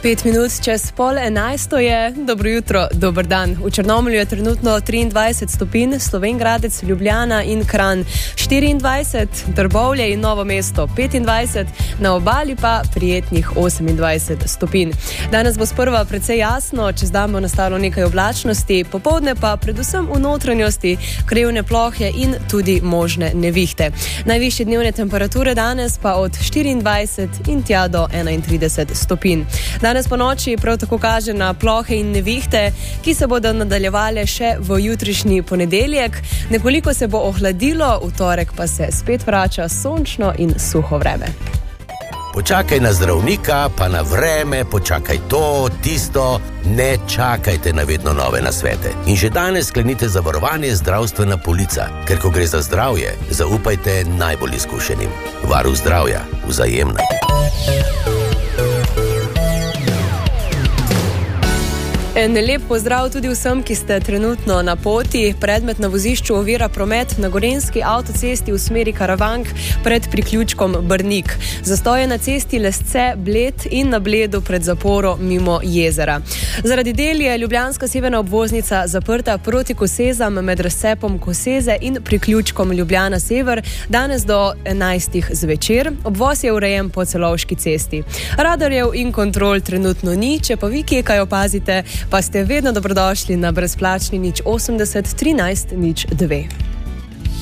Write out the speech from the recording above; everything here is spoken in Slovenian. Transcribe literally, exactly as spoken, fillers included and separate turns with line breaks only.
Pet minut čez pol enajsto je, dobro jutro, dober dan. V Črnomlju je trenutno triindvajset stopinj, Slovenj Gradec, Ljubljana in Kranj štiriindvajset, Trbovlje in Novo mesto petindvajset, na obali pa prijetnih osemindvajset stopinj. Danes bo sprva precej jasno, čez dan bo nastalo nekaj oblačnosti, popoldne pa predvsem v notranjosti krevne plohe in tudi možne nevihte. Najvišje dnevne temperature danes pa od štiriindvajset in tja do enaintrideset stopinj. Danes po noči prav tako kaže na plohe in nevihte, ki se bodo nadaljevale še v jutrišnji ponedeljek. Nekoliko se bo ohladilo, v torek pa se spet vrača sončno in suho vreme.
Počakaj na zdravnika, pa na vreme, počakaj to, tisto, ne čakajte na vedno nove nasvete. In že danes sklenite zavarovanje zdravstvena polica, ker ko gre za zdravje, zaupajte najbolj izkušenim. Varuh zdravja, Vzajemna.
En lep pozdrav tudi vsem, ki ste trenutno na poti. Predmet na vozišču ovira promet na gorenjski avtocesti v smeri Karavank pred priključkom Brnik. Zastoj je na cesti Lesce, Bled in na Bledu pred zaporo mimo jezera. Zaradi del je ljubljanska severna obvoznica zaprta proti Kosezam med razcepom Koseze in priključkom Ljubljana Sever danes do enajstih zvečer. Obvoz je urejen po Celovški cesti. Radarjev in kontrol trenutno ni, če pa vi kje kaj opazite, pa ste vedno dobrodošli na brezplačni nič osemdeset trinajst nič dve.